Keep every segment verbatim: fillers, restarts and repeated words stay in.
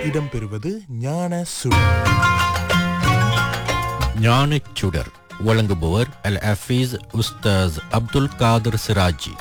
இடம்பெறுவது ஞான சுடர். ஞானச் சுடர் வழங்குபவர் அல் ஹஃபீஸ் உஸ்தாஸ் அப்துல் காதர் சிராஜி.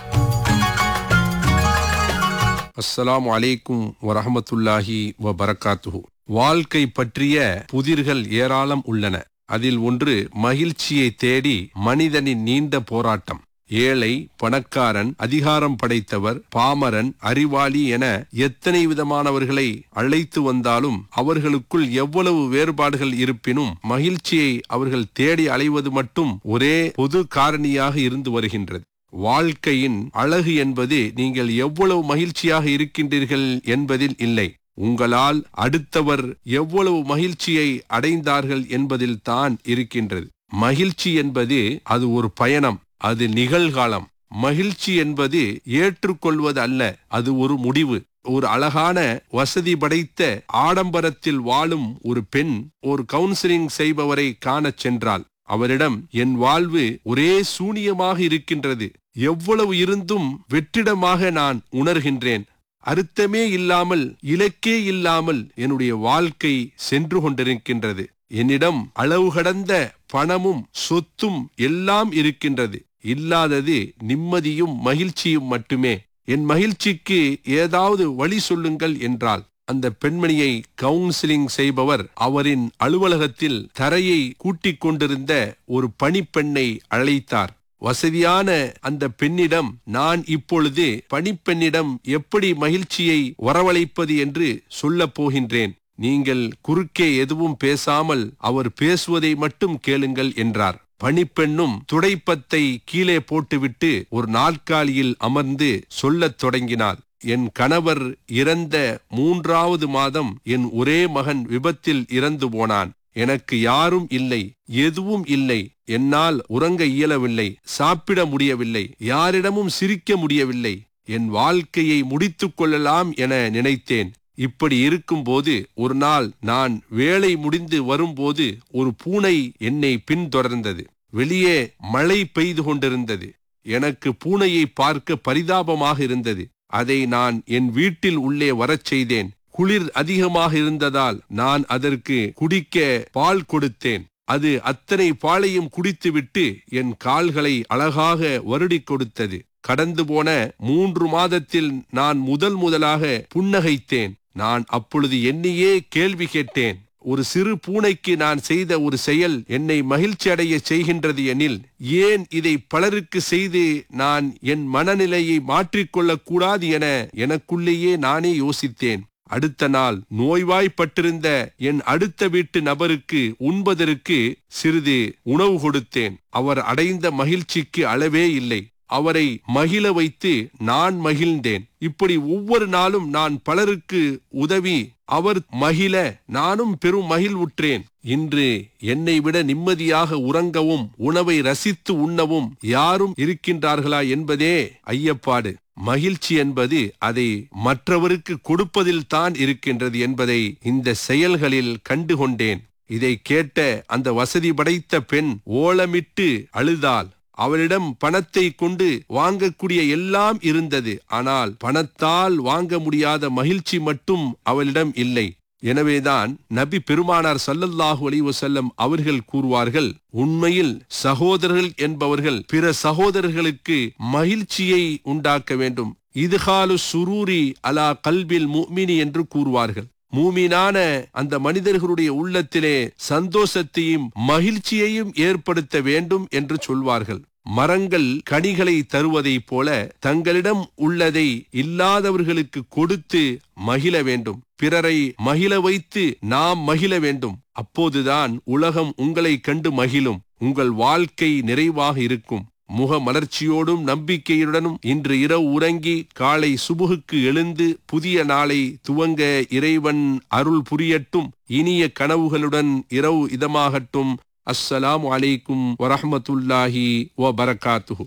அஸ்ஸலாமு அலைக்கும் வரஹ்மத்துல்லாஹி வபரகாத்துஹு. வாழ்க்கை பற்றிய புதிர்கள் ஏராளம் உள்ளன. அதில் ஒன்று மகிழ்ச்சியை தேடி மனிதனின் நீண்ட போராட்டம். ஏழை, பணக்காரன், அதிகாரம் படைத்தவர், பாமரன், அறிவாளி என எத்தனை விதமானவர்களை அழைத்து வந்தாலும் அவர்களுக்குள் எவ்வளவு வேறுபாடுகள் இருப்பினும் மகிழ்ச்சியை அவர்கள் தேடி அலைவது மட்டும் ஒரே பொது காரணியாக இருந்து வருகின்றது. வாழ்க்கையின் அழகு என்பது நீங்கள் எவ்வளவு மகிழ்ச்சியாக இருக்கின்றீர்கள் என்பதில் இல்லை, உங்களால் அடுத்தவர் எவ்வளவு மகிழ்ச்சியை அடைந்தார்கள் என்பதில் தான் இருக்கின்றது. மகிழ்ச்சி என்பது அது ஒரு பயணம், அது நிகழ்காலம். மகிழ்ச்சி என்பது ஏற்றுக்கொள்வது அல்ல, அது ஒரு முடிவு. ஒரு அழகான வசதி படைத்த ஆடம்பரத்தில் வாழும் ஒரு பெண் ஒரு கவுன்சிலிங் செய்பவரை காணச் சென்றாள். அவரிடம், என் வாழ்வு ஒரே சூனியமாக இருக்கின்றது, எவ்வளவு இருந்தும் வெற்றிடமாக நான் உணர்கின்றேன், அர்த்தமே இல்லாமல் இலக்கே இல்லாமல் என்னுடைய வாழ்க்கை சென்று கொண்டிருக்கின்றது, என்னிடம் அளவு கடந்த பணமும் சொத்தும் எல்லாம் இருக்கின்றது, இல்லாதது நிம்மதியும் மகிழ்ச்சியும் மட்டுமே, என் மகிழ்ச்சிக்கு ஏதாவது வழி சொல்லுங்கள் என்றாள். அந்த பெண்மணியை கவுன்சிலிங் செய்பவர் அவரின் அலுவலகத்தில் தரையை கூட்டிக் கொண்டிருந்த ஒரு பணிப்பெண்ணை அழைத்தார். வசதியான அந்த பெண்ணிடம், நான் இப்பொழுது பணிப்பெண்ணிடம் எப்படி மகிழ்ச்சியை வரவழைப்பது என்று சொல்லப் போகின்றேன், நீங்கள் குறுக்கே எதுவும் பேசாமல் அவர் பேசுவதை மட்டும் கேளுங்கள் என்றார். பணிப்பெண்ணும் துடைப்பத்தை கீழே போட்டுவிட்டு ஒரு நாற்காலியில் அமர்ந்து சொல்லத் தொடங்கினாள். என் கணவர் இறந்த மூன்றாவது மாதம் என் ஒரே மகன் விபத்தில் இறந்து போனான். எனக்கு யாரும் இல்லை, எதுவும் இல்லை, என்னால் உறங்க இயலவில்லை, சாப்பிட முடியவில்லை, யாரிடமும் சிரிக்க முடியவில்லை, என் வாழ்க்கையை முடித்துக் கொள்ளலாம் என நினைத்தேன். இப்படி இருக்கும்போது ஒரு நாள் நான் வேலை முடிந்து வரும்போது ஒரு பூனை என்னை பின்தொடர்ந்தது. வெளியே மழை பெய்து கொண்டிருந்தது. எனக்கு பூனையை பார்க்க பரிதாபமாக இருந்தது. அதை நான் என் வீட்டில் உள்ளே வரச் செய்தேன். குளிர் அதிகமாக இருந்ததால் நான் அதற்கு குடிக்க பால் கொடுத்தேன். அது அத்தனை பாலையும் குடித்துவிட்டு என் கால்களை அழகாக வருடி கொடுத்தது. கடந்து போன மூன்று மாதத்தில் நான் முதல் முதலாக புன்னகைத்தேன். நான் அப்பொழுது என்னையே கேள்வி கேட்டேன், ஒரு சிறு பூனைக்கு நான் செய்த ஒரு செயல் என்னை மகிழ்ச்சி அடைய செய்கின்றது எனில், ஏன் இதை பலருக்கு செய்து நான் என் மனநிலையை மாற்றிக்கொள்ளக் கூடாது என எனக்குள்ளேயே நானே யோசித்தேன். அடுத்த நாள் நோய்வாய்ப்பட்டிருந்த என் அடுத்த வீட்டு நபருக்கு உண்பதற்கு சிறிது உணவு கொடுத்தேன். அவர் அடைந்த மகிழ்ச்சிக்கு அளவே இல்லை. அவரை மகிழ வைத்து நான் மகிழ்ந்தேன். இப்படி ஒவ்வொரு நாளும் நான் பலருக்கு உதவி அவர் மகிழ நானும் பெரும் மகிழ்வுற்றேன். இன்று என்னை விட நிம்மதியாக உறங்கவும் உணவை ரசித்து உண்ணவும் யாரும் இருக்கின்றார்களா என்பதே ஐயப்பாடு. மகிழ்ச்சி என்பது அதை மற்றவருக்கு கொடுப்பதில் தான் இருக்கின்றது என்பதை இந்த செயல்களில் கண்டுகொண்டேன். இதை கேட்ட அந்த வசதி படைத்த பெண் ஓலமிட்டு அழுதாள். அவளிடம் பணத்தை கொண்டு வாங்கக்கூடிய எல்லாம் இருந்தது, ஆனால் பணத்தால் வாங்க முடியாத மகிழ்ச்சி மட்டும் அவளிடம் இல்லை. எனவேதான் நபி பெருமானார் ஸல்லல்லாஹு அலைஹி வஸல்லம் அவர்கள் கூறுவார்கள், உண்மையில் சகோதரர்கள் என்பவர்கள் பிற சகோதரர்களுக்கு மகிழ்ச்சியை உண்டாக்க வேண்டும். இதுகாலு சுரூரி அலா கல்பில் முஃமினி என்று கூறுவார்கள். மூமினான அந்த மனிதர்களுடைய உள்ளத்திலே சந்தோஷத்தையும் மகிழ்ச்சியையும் ஏற்படுத்த வேண்டும் என்று சொல்வார்கள். மரங்கள் கனிகளை தருவதைப் போல தங்களிடம் உள்ளதை இல்லாதவர்களுக்கு கொடுத்து மகிழ வேண்டும். பிறரை மகிழ வைத்து நாம் மகிழ வேண்டும். அப்போதுதான் உலகம் உங்களை கண்டு மகிழும். உங்கள் வாழ்க்கை நிறைவாக இருக்கும். முக மலர்ச்சியோடும் நம்பிக்கையுடனும் இன்று இரவு உறங்கி காலை சுபுகுக்கு எழுந்து புதிய நாளை துவங்க இறைவன் அருள் புரியட்டும். இனிய கனவுகளுடன் இரவு இதமாகட்டும். அஸ்ஸலாமு அலைக்கும் வரஹ்மத்துல்லாஹி வபரகாத்துஹு.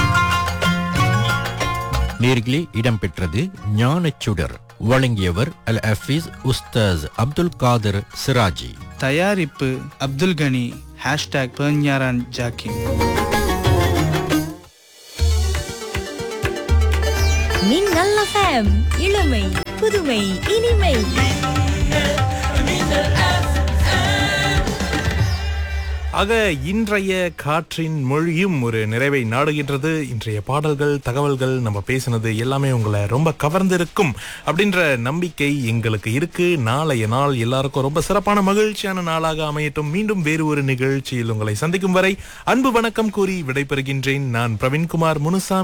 நேர்களே, இடம்பெற்றது ஞானச் சுடர். வழங்கியவர் அல் ஹஃபீஸ் உஸ்தாஸ் அப்துல் காதர் சிராஜி. தயாரிப்பு அப்துல் கனி. ஹேஷ்டாக் பெர்ஞாரான் ஜாக்கிம். மின்னல் எஃப்எம், இளமை புதுமை இனிமை. ஆக இன்றைய காற்றின் மொழியும் ஒரு நிறைவை நாடுகின்றது. இன்றைய பாடல்கள், தகவல்கள், நம்ம பேசினது எல்லாமே உங்களை ரொம்ப கவர்ந்திருக்கும் அப்படின்ற நம்பிக்கை எங்களுக்கு இருக்கு. நாளைய நாள் எல்லாருக்கும் ரொம்ப சிறப்பான மகிழ்ச்சியான நாளாக அமையட்டும். மீண்டும் வேறு ஒரு நிகழ்ச்சியில் உங்களை சந்திக்கும் வரை அன்பு வணக்கம் கூறி விடைபெறுகின்றேன். நான் பிரவீன்குமார் முனுசாமி.